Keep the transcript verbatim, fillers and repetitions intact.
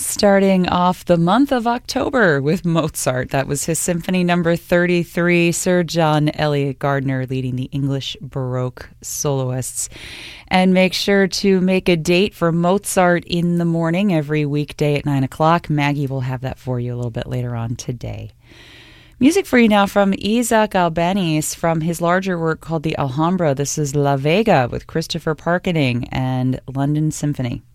Starting off the month of October with Mozart. That was his Symphony Number thirty-three, Sir John Eliot Gardner leading the English Baroque soloists. And make sure to make a date for Mozart in the morning every weekday at nine o'clock. Maggie will have that for you a little bit later on today. Music for you now from Isaac Albeniz from his larger work called the Alhambra. This is La Vega with Christopher Parkening and London Symphony.